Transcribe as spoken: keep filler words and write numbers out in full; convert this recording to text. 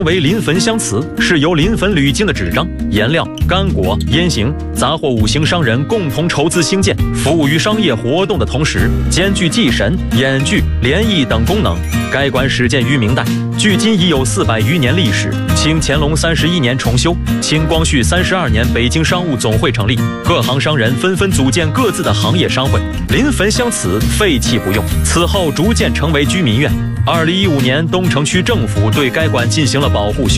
为临汾香瓷，是由临汾铝精的纸张、颜料、干果、烟型、杂货五行商人共同筹资兴建，服务于商业活动的同时，兼具祭神、演剧、联谊等功能。该馆始建于明代，距今已有四百余年历史。清乾隆三十一年重修，清光绪三十二年北京商务总会成立，各行商人纷纷组建各自的行业商会。临汾香瓷废弃不用，此后逐渐成为居民院。二零一五年，东城区政府对该馆进行了保护修